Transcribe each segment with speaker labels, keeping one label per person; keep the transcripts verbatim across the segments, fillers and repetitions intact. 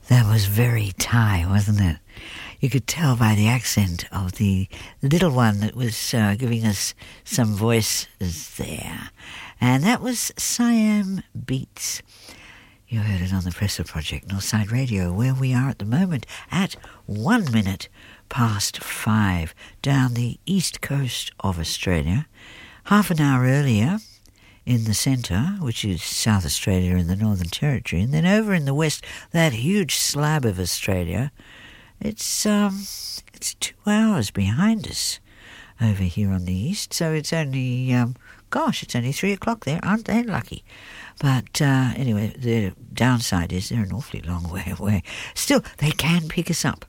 Speaker 1: That was very Thai, wasn't it? You could tell by the accent of the little one that was uh, giving us some voices there. And that was Siam Beats. You heard it on the Pressler Project, Northside Radio, where we are at the moment at one minute past five down the east coast of Australia. Half an hour earlier in the centre, which is South Australia and the Northern Territory, and then over in the west, that huge slab of Australia, it's um, it's two hours behind us over here on the east, so it's only, um, gosh, it's only three o'clock there. Aren't they lucky? But uh, anyway, the downside is they're an awfully long way away. Still, they can pick us up,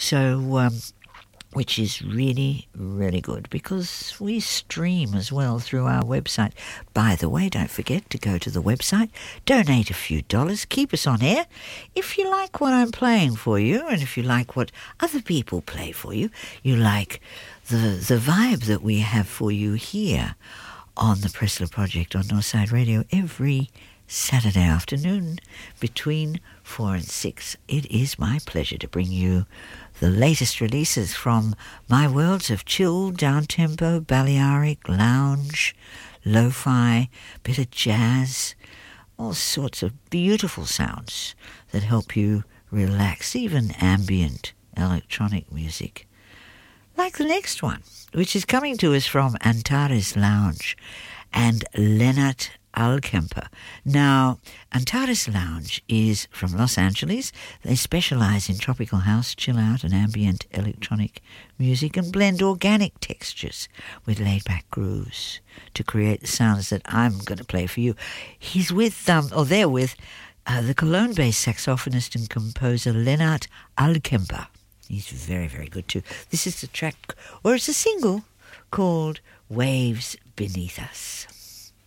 Speaker 1: so um, which is really, really good, because we stream as well through our website. By the way, don't forget to go to the website, donate a few dollars, keep us on air. If you like what I'm playing for you, and if you like what other people play for you, you like the the vibe that we have for you here on the Pressler Project on Northside Radio every Saturday afternoon between four and six. It is my pleasure to bring you the latest releases from my worlds of chill, down-tempo, Balearic, lounge, lo-fi, bit of jazz, all sorts of beautiful sounds that help you relax, even ambient electronic music. Like the next one, which is coming to us from Antares Lounge and Lennart Alkemper. Now, Antares Lounge is from Los Angeles. They specialise in tropical house, chill-out and ambient electronic music and blend organic textures with laid-back grooves to create the sounds that I'm going to play for you. He's with, um, or they're with, uh, the Cologne-based saxophonist and composer Lennart Alkemper. He's very, very good too. This is the track, or it's a single, called Waves Beneath Us.